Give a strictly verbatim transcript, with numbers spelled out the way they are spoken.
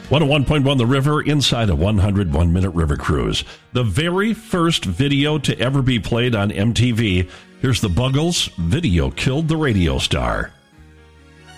one oh one point one The River, inside a one hundred one minute river cruise. The very first video to ever be played on M T V. Here's the Buggles, Video Killed the Radio Star.